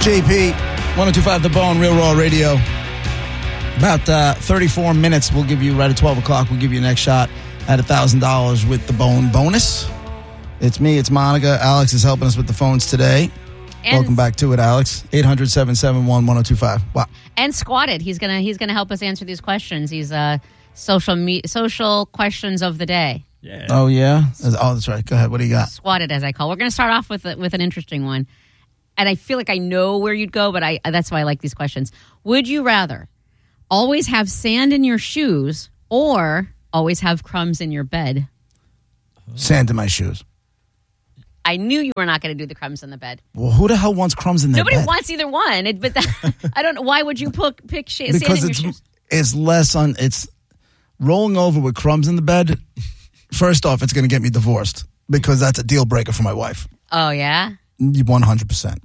JP, 102.5 The Bone, Real Raw Radio. About 34 minutes. We'll give you right at 12 o'clock. We'll give you the next shot at $1,000 with the Bone bonus. It's me. It's Monica. Alex is helping us with the phones today. And welcome back to it, Alex. 800-771-1025. Wow. And Squatted. He's gonna help us answer these questions. He's social questions of the day. Yeah. Oh yeah. Oh, that's right. Go ahead. What do you got? Squatted, as I call. We're gonna start off with an interesting one. And I feel like I know where you'd go, but that's why I like these questions. Would you rather always have sand in your shoes or always have crumbs in your bed? Sand in my shoes. I knew you were not going to do the crumbs in the bed. Well, who the hell wants crumbs in their Nobody bed? wants either one. I don't know. Why would you pick sand in your shoes? It's less on. It's rolling over with crumbs in the bed. First off, it's going to get me divorced because that's a deal breaker for my wife. Oh, yeah? 100%.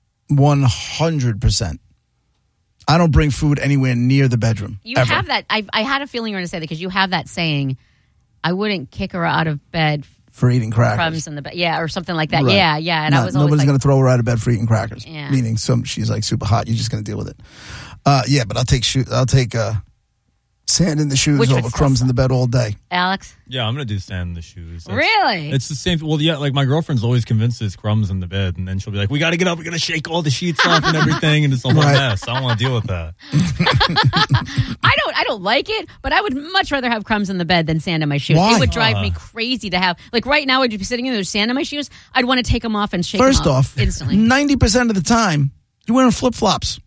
100%. I don't bring food anywhere near the bedroom. You ever. have that. I had a feeling you were going to say that because you have that saying, I wouldn't kick her out of bed for eating crackers. Crumbs in the bed. Yeah, or something like that. Right. Yeah. And I was nobody's always going to throw her out of bed for eating crackers. Yeah. Meaning she's like super hot. You're just going to deal with it. Yeah, but I'll take sand in the shoes over crumbs in the bed all day. Alex? Yeah, I'm going to do sand in the shoes. Really? It's the same. Well, yeah, like my girlfriend's always convinced there's crumbs in the bed, and then she'll be like, we got to get up, we got to shake all the sheets off and everything, and it's a whole mess. I don't want to deal with that. I don't like it, but I would much rather have crumbs in the bed than sand in my shoes. Why? It would drive me crazy to have, like right now I'd be sitting in there with sand in my shoes. I'd want to take them off and shake First them off, instantly. 90% of the time, you're wearing flip-flops.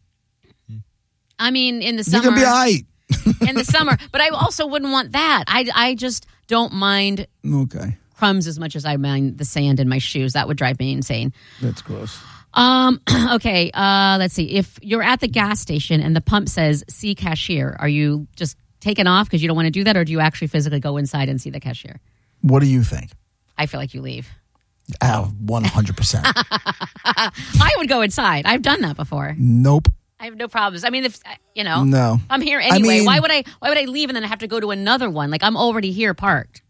I mean, in the summer. You're going to be all right. In the summer. But I also wouldn't want that. I just don't mind crumbs as much as I mind the sand in my shoes. That would drive me insane. That's gross. Okay, let's see. If you're at the gas station and the pump says, see cashier, are you just taken off because you don't want to do that, or do you actually physically go inside and see the cashier? What do you think? I feel like you leave. 100%. I would go inside. I've done that before. Nope. I have no problems. I mean, if no. I'm here anyway. Why would I leave and then I have to go to another one? Like I'm already here parked.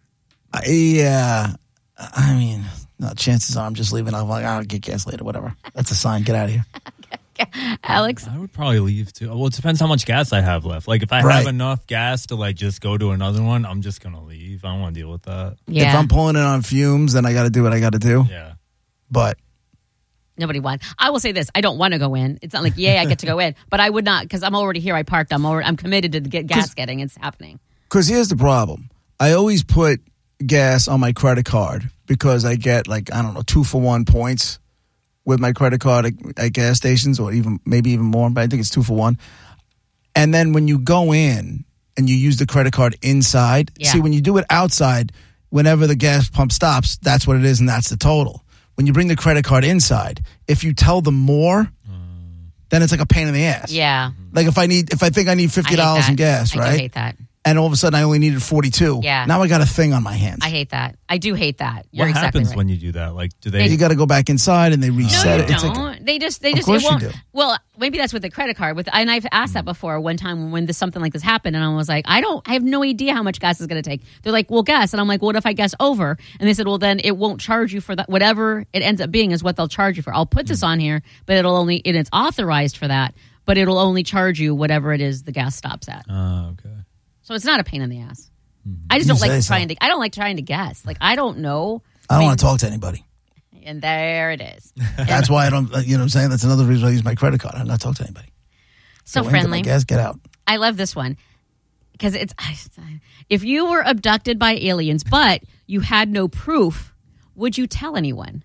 Yeah. I mean, no, chances are I'm just leaving. I'm like, I'll get gas later, whatever. That's a sign. Get out of here. Alex? I would probably leave too. Well, it depends how much gas I have left. Like if I have enough gas to like just go to another one, I'm just going to leave. I don't want to deal with that. Yeah. If I'm pulling it on fumes, then I got to do what I got to do. Yeah. But nobody wants. I will say this: I don't want to go in. It's not like I get to go in, but I would not because I'm already here. I parked. I'm committed to get gas getting. It's happening. Because here's the problem: I always put gas on my credit card because I get 2-for-1 points with my credit card at gas stations, or maybe even more. But I think it's 2-for-1. And then when you go in and you use the credit card inside, see when you do it outside, whenever the gas pump stops, that's what it is, and that's the total. When you bring the credit card inside, if you tell them more, then it's like a pain in the ass. Yeah. Like if I think I need $50 in gas, right? I hate that. And all of a sudden I only needed 42. Yeah. Now I got a thing on my hands. I hate that. I do hate that. What exactly happens right. when you do that? Like, do they? You got to go back inside and they reset No, you it. don't. They just. Of course you do. Well, maybe that's with the credit card. And I've asked that before. One time when something like this happened, and I was like, I have no idea how much gas is going to take. They're like, well, guess, and I'm like, what if I guess over? And they said, well, then it won't charge you for that. Whatever it ends up being is what they'll charge you for. I'll put this on here, but it's authorized for that, but it'll only charge you whatever it is the gas stops at. Okay. So it's not a pain in the ass. I just don't like trying to. I don't like trying to guess. Like I don't know. I don't want to talk to anybody. And there it is. That's why I don't. You know what I'm saying? That's another reason I use my credit card. I'm not talking to anybody. So go friendly. Gas, get out. I love this one because it's. If you were abducted by aliens, but you had no proof, would you tell anyone?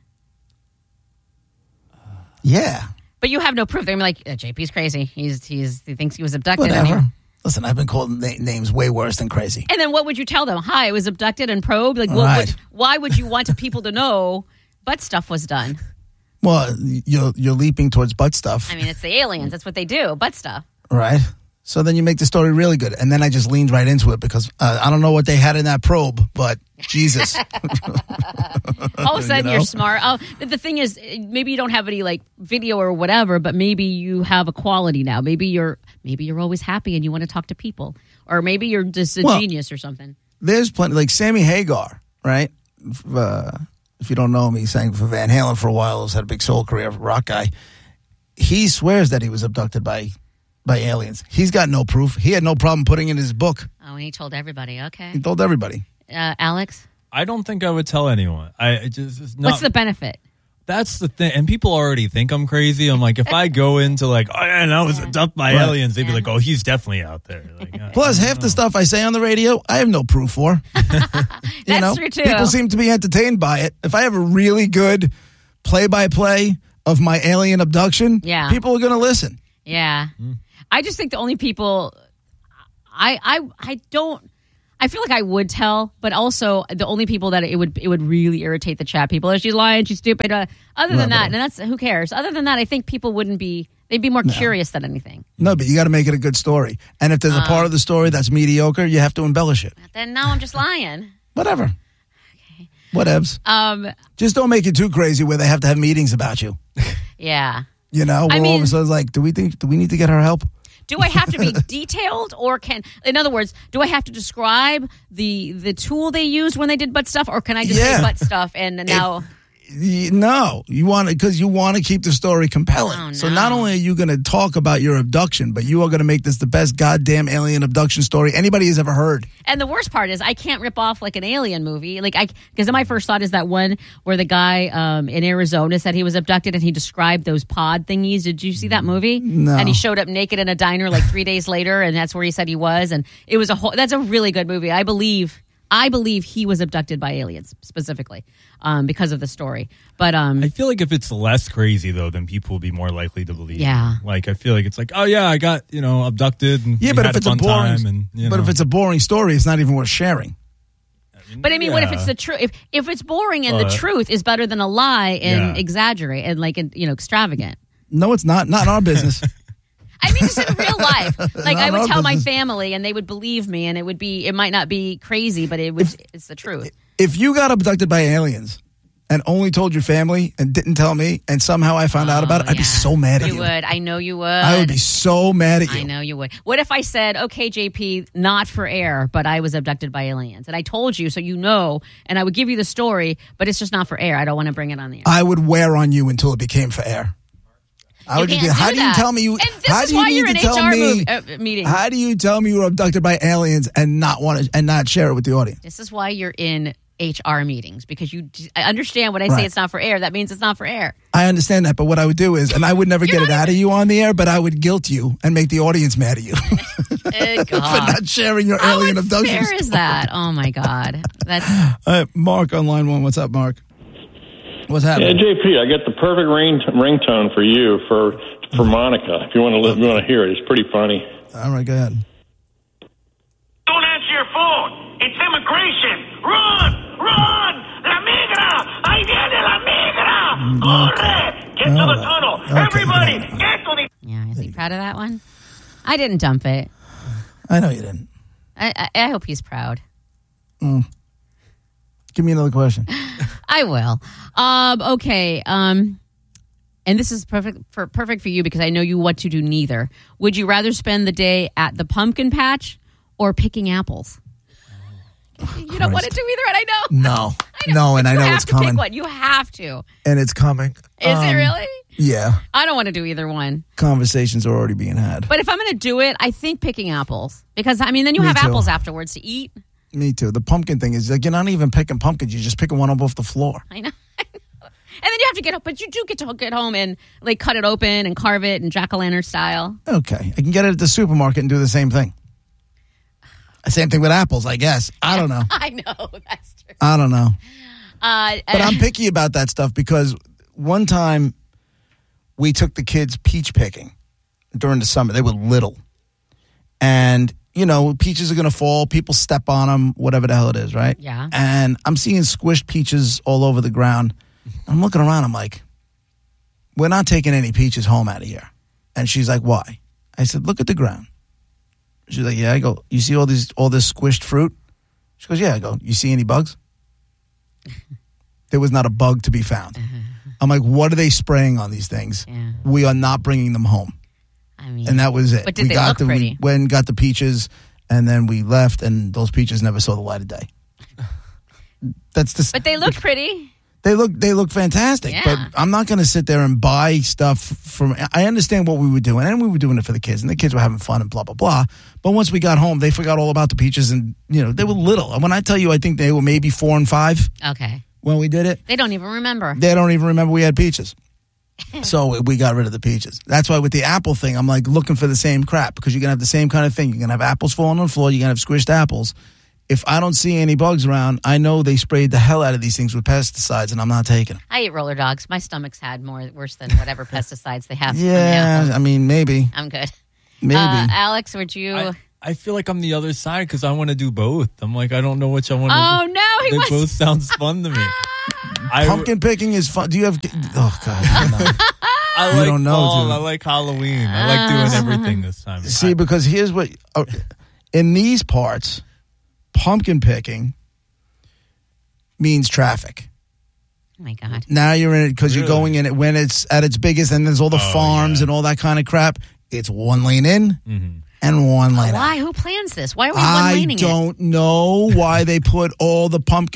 Yeah. But you have no proof. They're like, JP's crazy. He thinks he was abducted. Whatever. Listen, I've been called names way worse than crazy. And then what would you tell them? Hi, I was abducted and probed. Like, why would you want people to know butt stuff was done? Well, you're leaping towards butt stuff. I mean, it's the aliens. That's what they do. Butt stuff. Right. So then you make the story really good. And then I just leaned right into it because I don't know what they had in that probe, but Jesus. All of a sudden, you're smart. Oh, the thing is, maybe you don't have any like video or whatever, but maybe you have a quality now. Maybe you're always happy and you want to talk to people, or maybe you're just a genius or something. There's plenty, like Sammy Hagar, right? If you don't know him, he sang for Van Halen for a while. He's had a big soul career, rock guy. he swears that he was abducted by aliens. He's got no proof. He had no problem putting in his book. Oh, and he told everybody. Okay. He told everybody. Alex? I don't think I would tell anyone. It's not, what's the benefit? That's the thing. And people already think I'm crazy. I'm like, if I go into like, oh, yeah, and I was abducted by aliens, they'd be like, oh, he's definitely out there. Like, Plus, half the stuff I say on the radio, I have no proof for. That's true, too. People seem to be entertained by it. If I have a really good play-by-play of my alien abduction, people are going to listen. Yeah. I just think the only people I feel like I would tell, but also the only people that it would really irritate the chat people is she's lying, she's stupid. Other than that, and that's who cares. Other than that, I think people they'd be more curious than anything. No, but you got to make it a good story. And if there's a part of the story that's mediocre, you have to embellish it. Then now I'm just lying. Whatever. Okay. Whatevs. Just don't make it too crazy where they have to have meetings about you. Yeah. You know, all of a sudden it's like, do we need to get her help? Do I have to be detailed, or in other words, do I have to describe the tool they used when they did butt stuff, or can I just say butt stuff and now? No, you want it because you want to keep the story compelling. Oh, no. So not only are you going to talk about your abduction, but you are going to make this the best goddamn alien abduction story anybody has ever heard. And the worst part is I can't rip off like an alien movie. Because my first thought is that one where the guy in Arizona said he was abducted and he described those pod thingies. Did you see that movie? No. And he showed up naked in a diner like 3 days later, and that's where he said he was. And it was that's a really good movie. I believe he was abducted by aliens specifically because of the story. But I feel like if it's less crazy, though, then people will be more likely to believe. Yeah. Like, I feel like it's like, oh, yeah, I got, abducted. And but if it's a boring, if it's a boring story, it's not even worth sharing. But I mean, what if it's the truth? If it's boring and the truth is better than a lie and exaggerate and extravagant. No, it's not. Not in our business. I mean, just in real life. Like, I would tell my family and they would believe me, and it might not be crazy, but it's the truth. If you got abducted by aliens and only told your family and didn't tell me, and somehow I found out about it, I'd be so mad at you. You would. I know you would. I would be so mad at you. I know you would. What if I said, okay, JP, not for air, but I was abducted by aliens, and I told you so you know, and I would give you the story, but it's just not for air. I don't want to bring it on the air. I would wear on you until it became for air. How do you tell me you? And this is why you're in HR meetings. How do you tell me you were abducted by aliens and not share it with the audience? This is why you're in HR meetings, because I understand when I say it's not for air. That means it's not for air. I understand that, but what I would do is, and I would never get it out of you on the air, but I would guilt you and make the audience mad at you for not sharing your alien abduction. Where is that? Oh my God, that's Mark on line 1. What's up, Mark? What's happening? Yeah, JP, I got the perfect ringtone for you for Monica. If you want to hear it, it's pretty funny. All right, go ahead. Don't answer your phone. It's immigration. Run! La migra! Ahí viene la migra! Corre! Get to the tunnel. Okay. Everybody, get to the... Yeah, is he proud of that one? I didn't dump it. I know you didn't. I hope he's proud. Give me another question. I will. Okay. And this is perfect for you because I know you want to do neither. Would you rather spend the day at the pumpkin patch or picking apples? You don't want to do either, and I know. No, and I know it's coming. Pick one. You have to. And it's coming. Is it really? Yeah. I don't want to do either one. Conversations are already being had. But if I'm going to do it, I think picking apples. Because, then you have apples afterwards to eat. Me too. The pumpkin thing is like you're not even picking pumpkins. You're just picking one up off the floor. I know. And then you have to get up, but you do get to get home and cut it open and carve it and jack-o'-lantern style. Okay. I can get it at the supermarket and do the same thing. Same thing with apples, I guess. I don't know. I know. That's true. I don't know. But I'm picky about that stuff because one time we took the kids peach picking during the summer. They were little. And, peaches are going to fall. People step on them, whatever the hell it is, right? Yeah. And I'm seeing squished peaches all over the ground. I'm looking around. I'm like, we're not taking any peaches home out of here. And she's like, why? I said, look at the ground. She's like, yeah. I go, you see all this squished fruit? She goes, yeah. I go, you see any bugs? There was not a bug to be found. I'm like, what are they spraying on these things? Yeah. We are not bringing them home. And that was it. But did they look pretty? We went and got the peaches, and then we left, and those peaches never saw the light of day. But they looked pretty. They look fantastic, Yeah. but I'm not going to sit there and buy stuff from. I understand what we were doing, and we were doing it for the kids, and the kids were having fun and blah blah blah. But once we got home, they forgot all about the peaches, and they were little. And when I tell you, I think they were maybe 4 and 5 Okay. when we did it. They don't even remember. They don't even remember we had peaches. So we got rid of the peaches. That's why with the apple thing, I'm like looking for the same crap because you're going to have the same kind of thing. You're going to have apples falling on the floor. You're going to have squished apples. If I don't see any bugs around, I know they sprayed the hell out of these things with pesticides, and I'm not taking them. I eat roller dogs. My stomach's had worse than whatever pesticides they have. Yeah, I mean, maybe. I'm good. Maybe. Alex, would you? I feel like I'm the other side because I want to do both. I'm like, I don't know which I want to do. Oh no, They both sounds fun to me. Pumpkin picking is fun. Do you have... Oh, God. No. I You like don't know, fall. dude. I like Halloween. I like doing everything this time. See, because here's what... in these parts, pumpkin picking means traffic. Oh my God. Now you're in it because you're Really? going in it when it's at its biggest, and there's all the farms and all that kind of crap. It's one lane in and one lane out. Why? Who plans this? Why are we one I laning it? don't know why they put all the pumpkin